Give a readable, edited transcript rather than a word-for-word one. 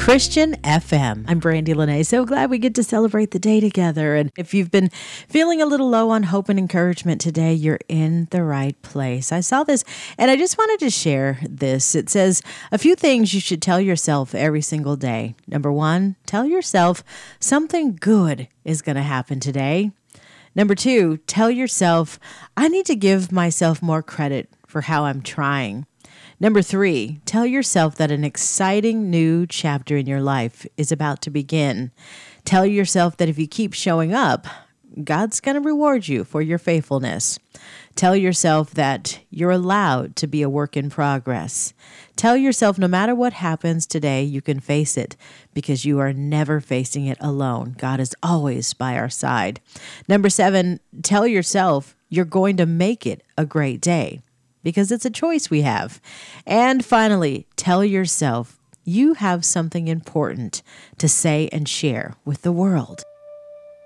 Christian FM. I'm Brandy Lene. So glad we get to celebrate the day together. And if you've been feeling a little low on hope and encouragement today, you're in the right place. I saw this and I just wanted to share this. It says a few things you should tell yourself every single day. Number one, tell yourself something good is going to happen today. Number two, tell yourself, I need to give myself more credit for how I'm trying. Number three, tell yourself that an exciting new chapter in your life is about to begin. Tell yourself that if you keep showing up, God's going to reward you for your faithfulness. Tell yourself that you're allowed to be a work in progress. Tell yourself no matter what happens today, you can face it because you are never facing it alone. God is always by our side. Number seven, tell yourself you're going to make it a great day, because it's a choice we have. And finally, tell yourself you have something important to say and share with the world.